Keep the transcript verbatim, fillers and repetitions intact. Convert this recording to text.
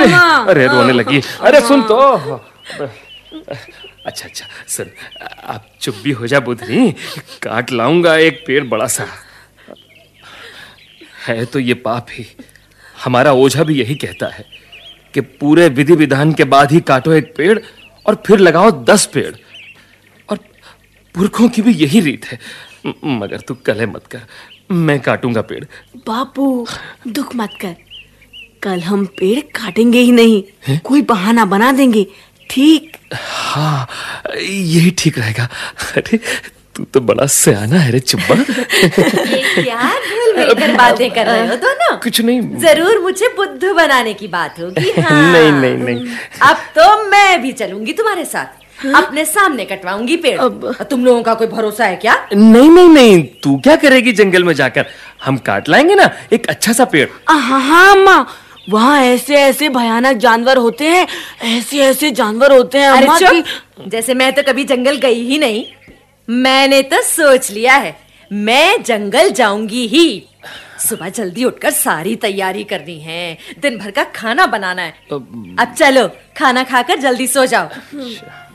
अरे अरे रोने लगी। अरे सुन तो। अच्छा अच्छा सुन, आप चुप भी हो जा बुधनी, काट लाऊंगा एक पेड़ बड़ा सा। है तो ये पाप ही। हमारा ओझा भी यही कहता है कि पूरे विधि विधान के बाद ही काटो एक पेड़ और फिर लगाओ दस पेड़, और पुरखों की भी यही रीत है। मगर तू कलह मत कर, मैं काटूंगा पेड़। बापू दुख मत कर, कल हम पेड़ काटेंगे ही नहीं है? कोई बहाना बना देंगे, ठीक? हाँ यही ठीक रहेगा। अरे तू तो बड़ा सयाना है रे चुब्बा। ये क्या घुल मिलकर बातें कर रहे हो दोनों? कुछ नहीं, जरूर मुझे बुद्धू बनाने की बात होगी। हाँ। नहीं नहीं नहीं, अब तो मैं भी चलूंगी तुम्हारे साथ। हाँ? अपने सामने कटवाऊंगी पेड़। अब... तुम लोगों का कोई भरोसा है क्या? नहीं नहीं नहीं, तू क्या करेगी जंगल में जाकर? हम काट लाएंगे ना एक अच्छा सा पेड़। हाँ हाँ अम्मा, वहाँ ऐसे ऐसे भयानक जानवर होते हैं, ऐसे ऐसे जानवर होते हैं अम्मा की... जैसे मैं तो कभी जंगल गई ही नहीं। मैंने तो सोच लिया है, मैं जंगल जाऊंगी ही। सुबह जल्दी उठकर सारी तैयारी करनी है, दिन भर का खाना बनाना है। अब चलो खाना खाकर जल्दी सो जाओ।